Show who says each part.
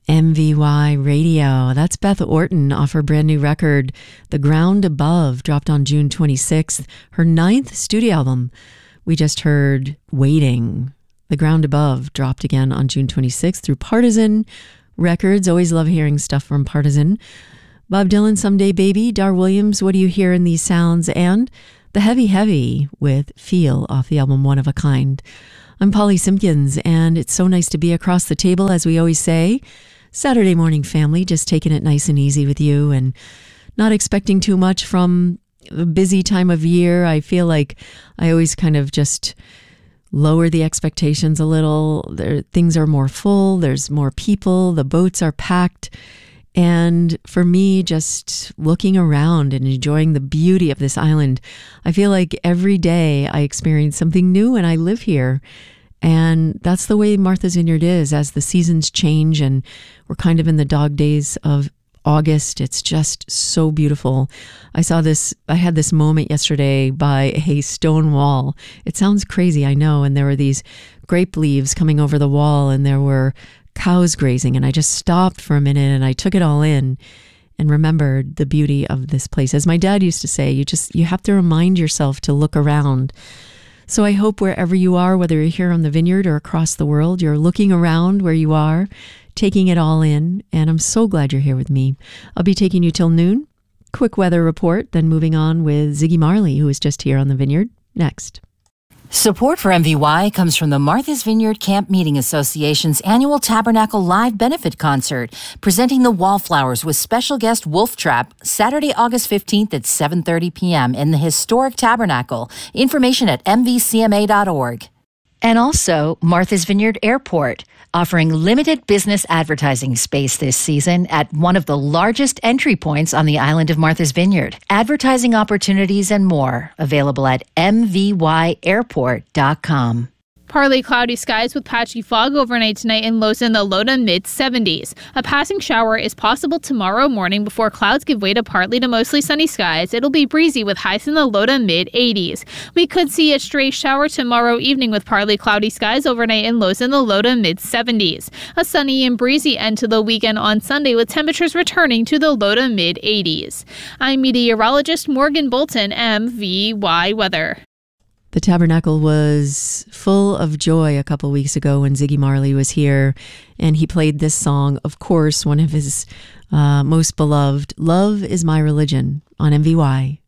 Speaker 1: MVY Radio. That's Beth Orton off her brand new record, The Ground Above, dropped on June 26th, her 9th studio album. We just heard Waiting. The Ground Above dropped again on June 26th through Partisan Records. Always love hearing stuff from Partisan. Bob Dylan, Someday Baby. Dar Williams, What Do You Hear in These Sounds? And The Heavy Heavy with Feel off the album One of a Kind. I'm Polly Simpkins, and it's so nice to be across the table, as we always say. Saturday morning family, just taking it nice and easy with you and not expecting too much from a busy time of year. I feel like I always kind of just lower the expectations a little. Things are more full. There's more people. The boats are packed. And for me, just looking around and enjoying the beauty of this island, I feel like every day I experience something new and I live here. And that's the way Martha's Vineyard is as the seasons change and we're kind of in the dog days of August. It's just so beautiful. I had this moment yesterday by a stone wall. It sounds crazy, I know. And there were these grape leaves coming over the wall and there were cows grazing. And I just stopped for a minute and I took it all in and remembered the beauty of this place. As my dad used to say, you have to remind yourself to look around. So I hope wherever you are, whether you're here on the vineyard or across the world, you're looking around where you are, taking it all in, and I'm so glad you're here with me. I'll be taking you till noon. Quick weather report, then moving on with Ziggy Marley, who is just here on the vineyard, next.
Speaker 2: Support for MVY comes from the Martha's Vineyard Camp Meeting Association's annual Tabernacle Live Benefit Concert, presenting the Wallflowers with special guest Wolf Trap, Saturday, August 15th at 7:30 p.m. in the historic Tabernacle. Information at mvcma.org. And also Martha's Vineyard Airport, offering limited business advertising space this season at one of the largest entry points on the island of Martha's Vineyard. Advertising opportunities and more available at mvyairport.com.
Speaker 3: Partly cloudy skies with patchy fog overnight tonight and lows in the low to mid-70s. A passing shower is possible tomorrow morning before clouds give way to partly to mostly sunny skies. It'll be breezy with highs in the low to mid-80s. We could see a stray shower tomorrow evening with partly cloudy skies overnight and lows in the low to mid-70s. A sunny and breezy end to the weekend on Sunday with temperatures returning to the low to mid-80s. I'm meteorologist Morgan Bolton, MVY Weather.
Speaker 1: The Tabernacle was full of joy a couple weeks ago when Ziggy Marley was here, and he played this song, of course, one of his most beloved, Love Is My Religion, on MVY.